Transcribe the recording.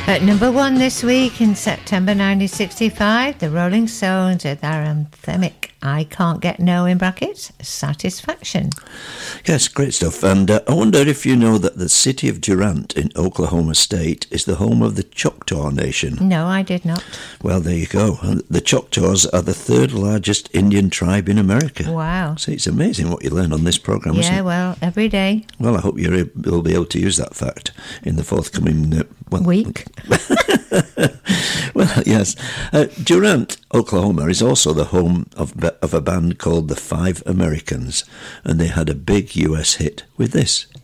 At number 1 this week in September 1965, the Rolling Stones with their anthemic I Can't Get No in brackets, Satisfaction. Yes, great stuff. And I wonder if you know that the city of Durant in Oklahoma State is the home of the Choctaw Nation. No, I did not. Well, there you go. The Choctaws are the third largest Indian tribe in America. Wow. See, it's amazing what you learn on this programme, isn't it? Yeah, well, every day. Well, I hope you'll be able to use that fact in the forthcoming week. Well, yes. Durant, Oklahoma, is also the home of a band called the Five Americans, and they had a big US hit with this.